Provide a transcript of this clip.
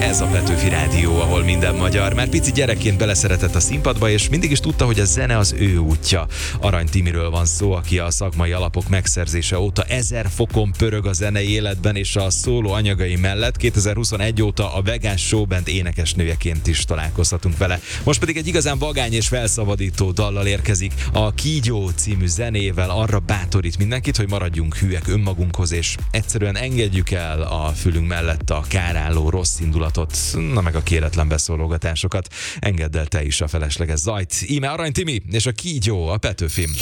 Ez a Petőfi Rádió, ahol minden magyar. Már pici gyerekként beleszeretett a színpadba, és mindig is tudta, hogy a zene az ő útja. Arany Timiről van szó, aki a szakmai alapok megszerzése óta 1000 fokon pörög a zenei életben, és a szóló anyagai mellett 2021 óta a Vegás Showband énekesnőjeként is találkozhatunk vele. Most pedig egy igazán vagány és felszabadító dallal érkezik. A Kígyó című zenével arra bátorít mindenkit, hogy maradjunk hűek önmagunkhoz, és egyszerűen engedjük el a fülünk mellett a kárálló rossz indulatot, na meg a kéretlen beszólogatásokat. Engedd el te is a felesleges zajt. Íme Arany Timi és a Kígyó a Petőfin.